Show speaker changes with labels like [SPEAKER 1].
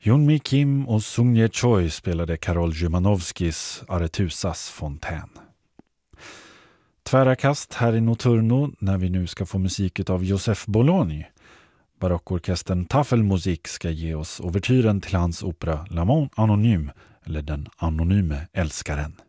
[SPEAKER 1] Hyun-Mi Kim och Sung-Ye Choi spelade Karol Szymanowskis Aretusas fontän. Tvära kast här i Notturno när vi nu ska få musik av Joseph Bologne. Barockorkestern Tafelmusik ska ge oss ouvertyren till hans opera L'Amant Anonyme, eller Den anonyme älskaren.